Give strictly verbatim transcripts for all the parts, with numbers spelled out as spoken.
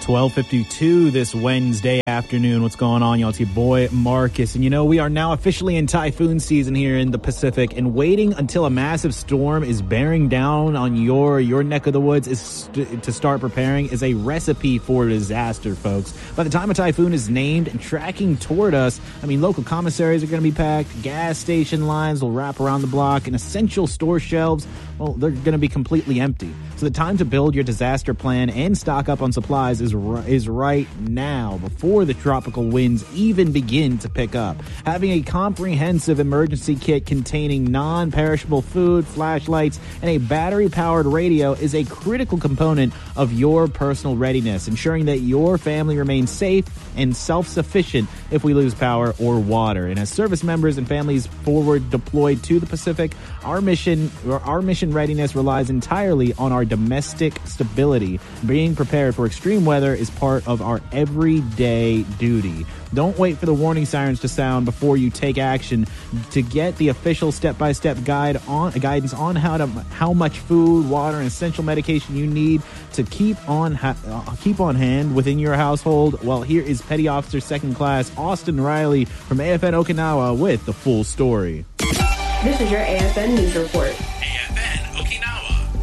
twelve fifty-two this Wednesday afternoon. What's going on, y'all? It's your boy Marcus. And you know, we are now officially in typhoon season here in the Pacific, and waiting until a massive storm is bearing down on your your neck of the woods is st- to start preparing is a recipe for disaster, folks. By the time a typhoon is named and tracking toward us, I mean, local commissaries are going to be packed, gas station lines will wrap around the block, and essential store shelves, well, they're going to be completely empty. So the time to build your disaster plan and stock up on supplies is is right now, before the tropical winds even begin to pick up. Having a comprehensive emergency kit containing non-perishable food, flashlights, and a battery-powered radio is a critical component of your personal readiness, ensuring that your family remains safe and self-sufficient if we lose power or water. And as service members and families forward deployed to the Pacific, our mission, our mission readiness relies entirely on our domestic stability. Being prepared for extreme weather is part of our everyday duty. Don't wait for the warning sirens to sound before you take action. To get the official step-by-step guide on guidance on how to how much food, water, and essential medication you need to keep on ha- uh, keep on hand within your household, well, here is Petty Officer Second Class Austin Riley from A F N Okinawa with the full story. This is your A F N News Report. A F N Okinawa.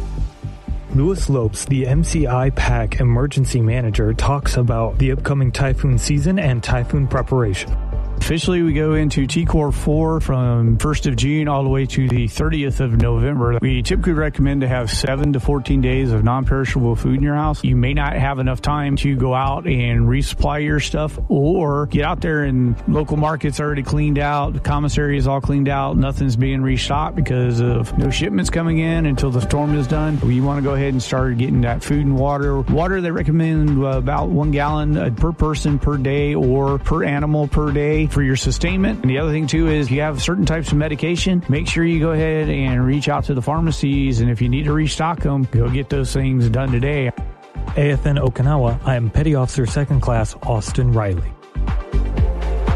Louis Lopes, the M C I PAC emergency manager, talks about the upcoming typhoon season and typhoon preparation. Officially, we go into T Core four from first of June all the way to the thirtieth of November. We typically recommend to have seven to fourteen days of non-perishable food in your house. You may not have enough time to go out and resupply your stuff, or get out there and local markets already cleaned out. The commissary is all cleaned out. Nothing's being restocked because of no shipments coming in until the storm is done. You want to go ahead and start getting that food and water. Water, they recommend about one gallon per person per day or per animal per day for your sustainment. And the other thing too is, if you have certain types of medication, make sure you go ahead and reach out to the pharmacies, and if you need to restock them, go get those things done today. A F N Okinawa, I am Petty Officer Second Class Austin Riley.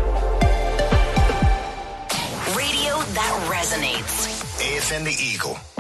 Radio that resonates. A F N The Eagle.